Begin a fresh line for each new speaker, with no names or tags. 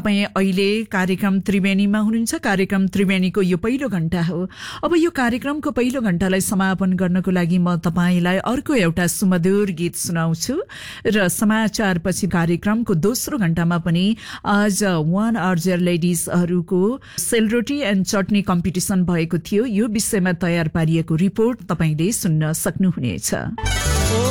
तपाईँ अहिले कार्यक्रम त्रिवेणीमा हुनुहुन्छ। कार्यक्रम त्रिवेणीको यो पहिलो घण्टा हो। अब यो कार्यक्रमको पहिलो घण्टालाई समापन गर्नको लागि म तपाईलाई अर्को एउटा सुमधुर गीत सुनाउँछु र समाचारपछि कार्यक्रमको दोस्रो घण्टामा पनि आज 1 अर्जर लेडिजहरूको सेलरोटी एन्ड चटनी कम्पिटिसन भएको थियो। यो विषयमा तयार पारिएको रिपोर्ट तपाईले सुन्न सक्नुहुनेछ।